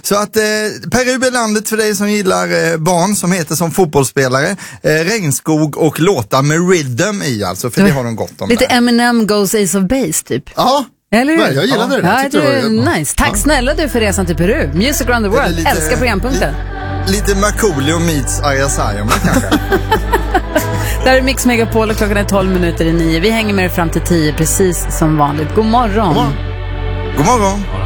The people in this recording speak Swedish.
Så att Peru är landet för dig som gillar barn som heter som fotbollsspelare. Regnskog och låtar med rhythm i alltså, för det har de gott om. Lite där. Eminem goes Ace of Base typ. Ja, eller hur? jag gillade det. Ja, det är nice. Tack snälla du för resan till Peru. Music around the world. Lite, älskar programpunkten. Lite Markoolio meets Arja Saijonmaa kanske. Där är Mix Megapol och klockan är 12:12. Vi hänger med er fram till 10 precis som vanligt. God morgon. God morgon.